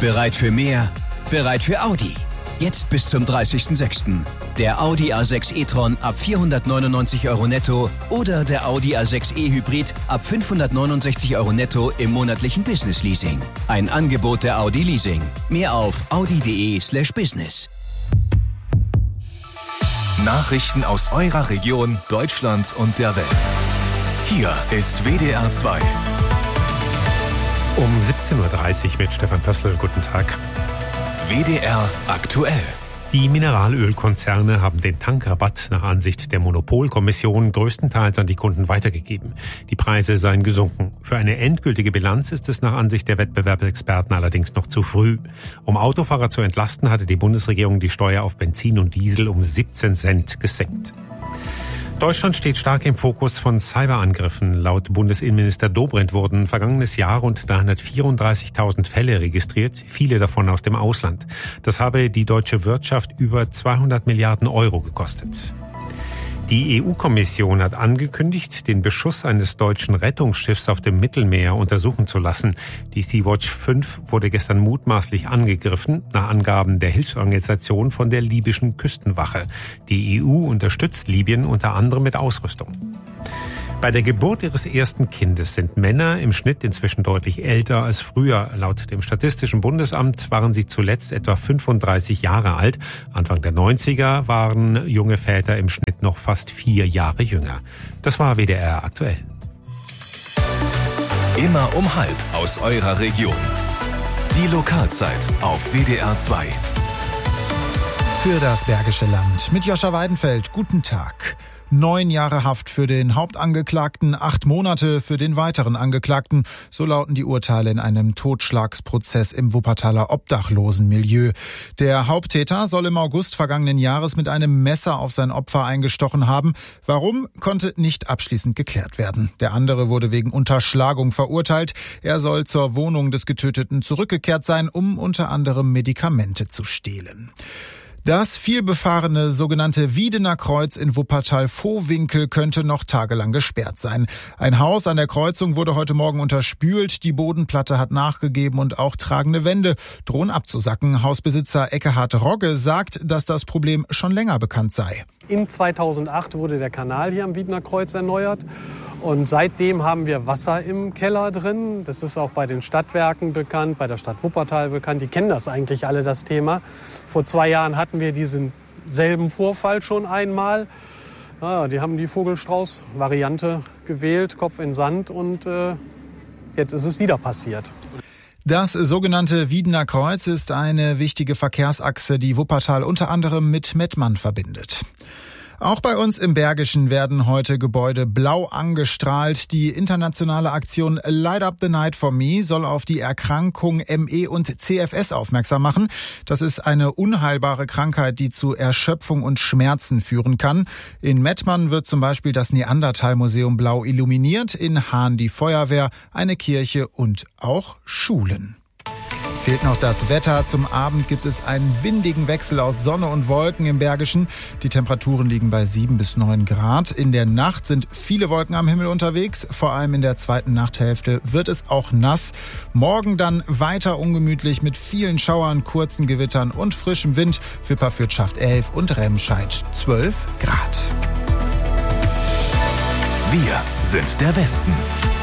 Bereit für mehr? Bereit für Audi. Jetzt bis zum 30.06. Der Audi A6 e-tron ab 499 € netto oder der Audi A6 e-Hybrid ab 569 € netto im monatlichen Business-Leasing. Ein Angebot der Audi Leasing. Mehr auf audi.de/business. Nachrichten aus eurer Region, Deutschland und der Welt. Hier ist WDR 2. Um 17.30 Uhr mit Stefan Pössl. Guten Tag. WDR aktuell. Die Mineralölkonzerne haben den Tankrabatt nach Ansicht der Monopolkommission größtenteils an die Kunden weitergegeben. Die Preise seien gesunken. Für eine endgültige Bilanz ist es nach Ansicht der Wettbewerbsexperten allerdings noch zu früh. Um Autofahrer zu entlasten, hatte die Bundesregierung die Steuer auf Benzin und Diesel um 17 Cent gesenkt. Deutschland steht stark im Fokus von Cyberangriffen. Laut Bundesinnenminister Dobrindt wurden vergangenes Jahr rund 334.000 Fälle registriert, viele davon aus dem Ausland. Das habe die deutsche Wirtschaft über 200 Milliarden € gekostet. Die EU-Kommission hat angekündigt, den Beschuss eines deutschen Rettungsschiffs auf dem Mittelmeer untersuchen zu lassen. Die Sea-Watch 5 wurde gestern mutmaßlich angegriffen, nach Angaben der Hilfsorganisation von der libyschen Küstenwache. Die EU unterstützt Libyen unter anderem mit Ausrüstung. Bei der Geburt ihres ersten Kindes sind Männer im Schnitt inzwischen deutlich älter als früher. Laut dem Statistischen Bundesamt waren sie zuletzt etwa 35 Jahre alt. Anfang der 90er waren junge Väter im Schnitt noch fast 4 Jahre jünger. Das war WDR aktuell. Immer um 12:30 aus eurer Region. Die Lokalzeit auf WDR 2. Für das Bergische Land mit Joscha Weidenfeld. Guten Tag. 9 Jahre Haft für den Hauptangeklagten, 8 Monate für den weiteren Angeklagten. So lauten die Urteile in einem Totschlagsprozess im Wuppertaler Obdachlosenmilieu. Der Haupttäter soll im August vergangenen Jahres mit einem Messer auf sein Opfer eingestochen haben. Warum, konnte nicht abschließend geklärt werden. Der andere wurde wegen Unterschlagung verurteilt. Er soll zur Wohnung des Getöteten zurückgekehrt sein, um unter anderem Medikamente zu stehlen. Das vielbefahrene sogenannte Wiedener Kreuz in Wuppertal-Vohwinkel könnte noch tagelang gesperrt sein. Ein Haus an der Kreuzung wurde heute Morgen unterspült, die Bodenplatte hat nachgegeben und auch tragende Wände drohen abzusacken. Hausbesitzer Ekkehard Rogge sagt, dass das Problem schon länger bekannt sei. In 2008 wurde der Kanal hier am Wiedener Kreuz erneuert. Und seitdem haben wir Wasser im Keller drin. Das ist auch bei den Stadtwerken bekannt, bei der Stadt Wuppertal bekannt. Die kennen das eigentlich alle, das Thema. Vor 2 Jahren hatten wir diesen selben Vorfall schon einmal. Ja, die haben die Vogelstrauß-Variante gewählt, Kopf in Sand. Und jetzt ist es wieder passiert. Das sogenannte Wiedener Kreuz ist eine wichtige Verkehrsachse, die Wuppertal unter anderem mit Mettmann verbindet. Auch bei uns im Bergischen werden heute Gebäude blau angestrahlt. Die internationale Aktion Light Up the Night for Me soll auf die Erkrankung ME und CFS aufmerksam machen. Das ist eine unheilbare Krankheit, die zu Erschöpfung und Schmerzen führen kann. In Mettmann wird zum Beispiel das Neandertal-Museum blau illuminiert, in Hahn die Feuerwehr, eine Kirche und auch Schulen. Fehlt noch das Wetter. Zum Abend gibt es einen windigen Wechsel aus Sonne und Wolken im Bergischen. Die Temperaturen liegen bei 7 bis 9 Grad. In der Nacht sind viele Wolken am Himmel unterwegs. Vor allem in der zweiten Nachthälfte wird es auch nass. Morgen dann weiter ungemütlich mit vielen Schauern, kurzen Gewittern und frischem Wind. Wipperfürth schafft 11 und Remscheid 12 Grad. Wir sind der Westen.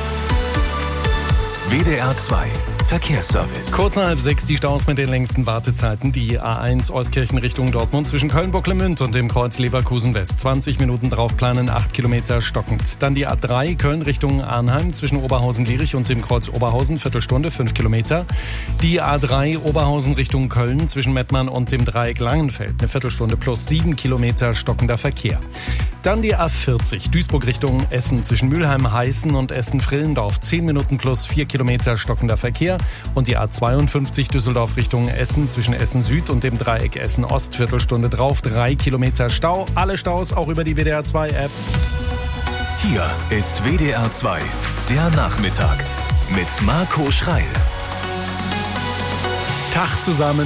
WDR 2 Verkehrsservice. Kurz nach 5:30 die Staus mit den längsten Wartezeiten. Die A1 Euskirchen Richtung Dortmund zwischen Köln-Bocklemünd und dem Kreuz Leverkusen-West. 20 Minuten drauf planen, 8 Kilometer stockend. Dann die A3 Köln Richtung Arnheim zwischen Oberhausen-Lierich und dem Kreuz Oberhausen. Viertelstunde, 5 Kilometer. Die A3 Oberhausen Richtung Köln zwischen Mettmann und dem Dreieck Langenfeld. Eine Viertelstunde plus 7 Kilometer stockender Verkehr. Dann die A40 Duisburg Richtung Essen zwischen Mülheim-Heißen und Essen-Frillendorf. 10 Minuten plus 4 Kilometer stockender Verkehr. Und die A52 Düsseldorf Richtung Essen zwischen Essen Süd und dem Dreieck Essen Ost. Viertelstunde drauf, 3 Kilometer Stau. Alle Staus auch über die WDR 2 App. Hier ist WDR 2, der Nachmittag mit Marco Schreil. Tag zusammen.